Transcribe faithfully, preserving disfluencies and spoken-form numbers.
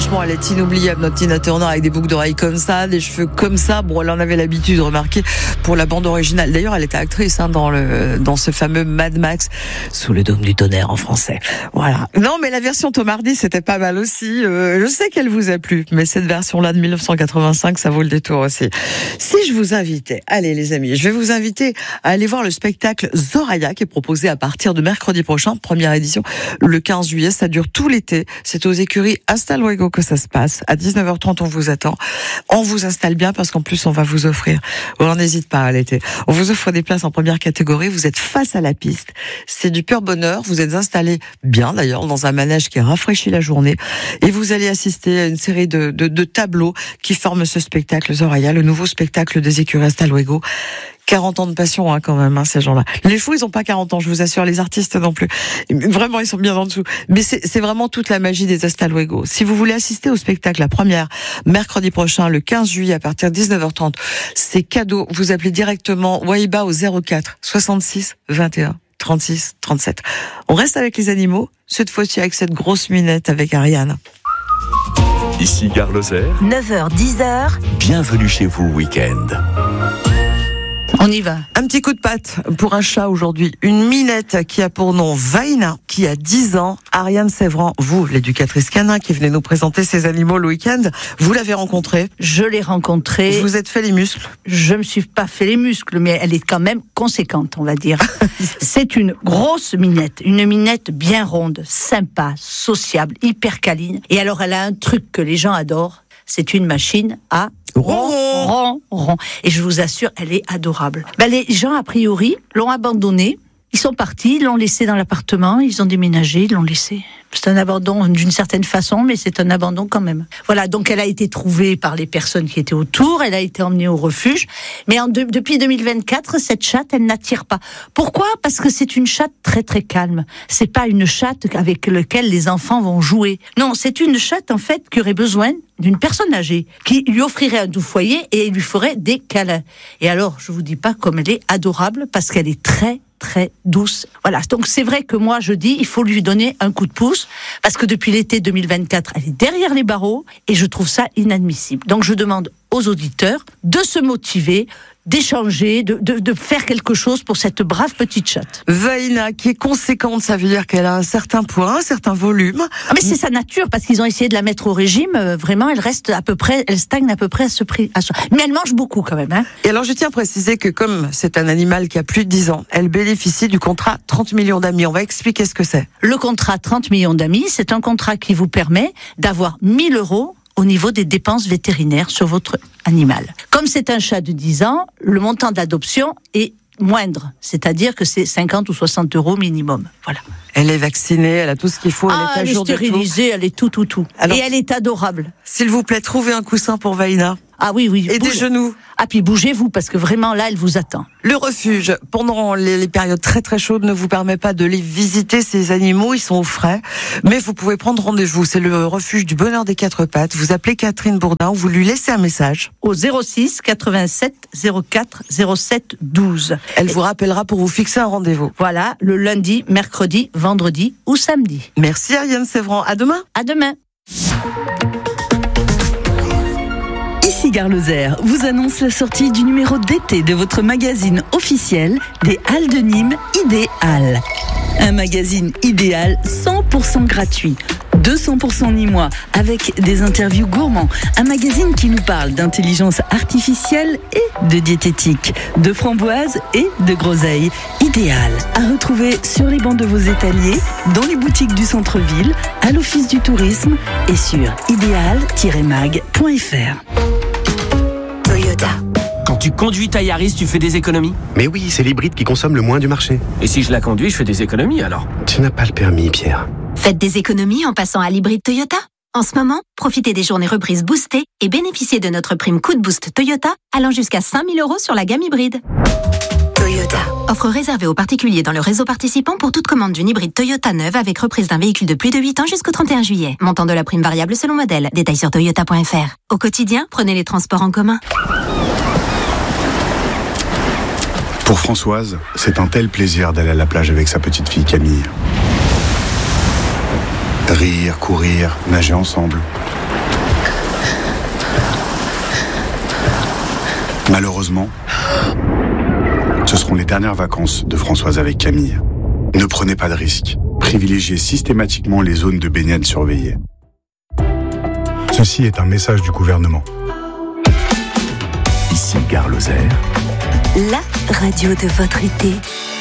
franchement, elle est inoubliable, notre Tina Turner, avec des boucles d'oreilles comme ça, des cheveux comme ça. Bon, elle en avait l'habitude de remarquer pour la bande originale. D'ailleurs, elle était actrice hein, dans le dans ce fameux Mad Max, Sous le dôme du tonnerre en français. Voilà. Non, mais la version Tom Hardy, c'était pas mal aussi. Euh, je sais qu'elle vous a plu, mais cette version-là de dix-neuf cent quatre-vingt-cinq, ça vaut le détour aussi. Si je vous invitais, allez les amis, je vais vous inviter à aller voir le spectacle Zoraya qui est proposé à partir de mercredi prochain, première édition, le quinze juillet. Ça dure tout l'été. C'est aux écuries Hasta Luego que ça se passe. À dix-neuf heures trente, on vous attend. On vous installe bien parce qu'en plus, on va vous offrir. On n'hésite pas à l'été. On vous offre des places en première catégorie. Vous êtes face à la piste. C'est du pur bonheur. Vous êtes installé bien d'ailleurs dans un manège qui rafraîchit la journée. Et vous allez assister à une série de, de, de tableaux qui forment ce spectacle Zoraya, le nouveau spectacle des écuries Hasta Luego. quarante ans de passion hein, quand même, hein, ces gens-là. Les fous, ils ont pas quarante ans, je vous assure, les artistes non plus. Vraiment, ils sont bien en dessous. Mais c'est, c'est vraiment toute la magie des Hasta Luego. Si vous voulez assister au spectacle, la première, mercredi prochain, le quinze juillet, à partir de dix-neuf heures trente, c'est cadeau. Vous appelez directement Waiba au zéro quatre soixante-six vingt et un trente-six trente-sept. On reste avec les animaux, cette fois-ci avec cette grosse minette avec Ariane. Ici Gare Lozère. neuf heures dix heures. Bienvenue chez vous, week-end. On y va. Un petit coup de patte pour un chat aujourd'hui. Une minette qui a pour nom Vaina, qui a dix ans. Ariane Sévran, vous, l'éducatrice canin qui venez nous présenter ces animaux le week-end, vous l'avez rencontrée. Je l'ai rencontrée. Vous vous êtes fait les muscles. Je me suis pas fait les muscles, mais elle est quand même conséquente, on va dire. C'est une grosse minette. Une minette bien ronde, sympa, sociable, hyper câline. Et alors, elle a un truc que les gens adorent. C'est une machine à Ronron. Ron, ron. Et je vous assure, elle est adorable. Ben, les gens, a priori, l'ont abandonnée. Ils sont partis, ils l'ont laissée dans l'appartement, ils ont déménagé, ils l'ont laissée. C'est un abandon d'une certaine façon, mais c'est un abandon quand même. Voilà, donc elle a été trouvée par les personnes qui étaient autour, elle a été emmenée au refuge. Mais en de, depuis deux mille vingt-quatre, cette chatte, elle n'attire pas. Pourquoi ? Parce que c'est une chatte très très calme. C'est pas une chatte avec laquelle les enfants vont jouer. Non, c'est une chatte en fait qui aurait besoin d'une personne âgée qui lui offrirait un doux foyer et lui ferait des câlins. Et alors, je vous dis pas comme elle est adorable parce qu'elle est très très douce. Voilà, donc c'est vrai que moi je dis il faut lui donner un coup de pouce parce que depuis l'été deux mille vingt-quatre, elle est derrière les barreaux et je trouve ça inadmissible. Donc je demande aux auditeurs de se motiver, d'échanger, de, de, de faire quelque chose pour cette brave petite chatte. Vaina, qui est conséquente, ça veut dire qu'elle a un certain poids, un certain volume. Ah mais c'est sa nature, parce qu'ils ont essayé de la mettre au régime, euh, vraiment, elle reste à peu près, elle stagne à peu près à ce prix. À ce... Mais elle mange beaucoup quand même. Hein. Et alors je tiens à préciser que comme c'est un animal qui a plus de dix ans, elle bénéficie du contrat trente millions d'amis. On va expliquer ce que c'est. Le contrat trente millions d'amis, c'est un contrat qui vous permet d'avoir mille euros au niveau des dépenses vétérinaires sur votre animal. Comme c'est un chat de dix ans, le montant de l'adoption est moindre, c'est-à-dire que c'est cinquante ou soixante euros minimum. Voilà. Elle est vaccinée, elle a tout ce qu'il faut, ah, elle est à elle jour est stérilisée, de tout. elle est tout, tout, tout. Alors, et elle est adorable. S'il vous plaît, trouvez un coussin pour Vaina. Ah oui, oui. Et bouge. des genoux. Ah puis bougez-vous, parce que vraiment là, elle vous attend. Le refuge, pendant les, les périodes très très chaudes, ne vous permet pas de les visiter, ces animaux, ils sont au frais. Mais vous pouvez prendre rendez-vous, c'est le refuge du bonheur des quatre pattes. Vous appelez Catherine Bourdin, vous lui laissez un message. Au zéro six quatre-vingt-sept zéro quatre zéro sept douze. Elle Et vous rappellera pour vous fixer un rendez-vous. Voilà, le lundi, mercredi, vendredi ou samedi. Merci Ariane Sévran, à demain. À demain. Ici Gare Lozère vous annonce la sortie du numéro d'été de votre magazine officiel des Halles de Nîmes Idéal. Un magazine idéal cent pour cent gratuit, deux cents pour cent nîmois, avec des interviews gourmands. Un magazine qui nous parle d'intelligence artificielle et de diététique, de framboises et de groseilles. Idéal, à retrouver sur les bancs de vos étaliers, dans les boutiques du centre-ville, à l'office du tourisme et sur idéal tiret mag point f r. Toyota. Quand tu conduis ta Yaris, tu fais des économies ? Mais oui, c'est l'hybride qui consomme le moins du marché. Et si je la conduis, je fais des économies alors ? Tu n'as pas le permis, Pierre. Faites des économies en passant à l'hybride Toyota. En ce moment, profitez des journées reprises boostées et bénéficiez de notre prime coup de boost Toyota allant jusqu'à cinq mille euros sur la gamme hybride. Toyota. Offre réservée aux particuliers dans le réseau participant pour toute commande d'une hybride Toyota neuve avec reprise d'un véhicule de plus de huit ans jusqu'au trente et un juillet. Montant de la prime variable selon modèle. Détails sur toyota point f r. Au quotidien, prenez les transports en commun. Pour Françoise, c'est un tel plaisir d'aller à la plage avec sa petite fille Camille. Rire, courir, nager ensemble. Malheureusement, ce seront les dernières vacances de Françoise avec Camille. Ne prenez pas de risques. Privilégiez systématiquement les zones de baignade surveillées. Ceci est un message du gouvernement. Ici Gare Lozère. La radio de votre été.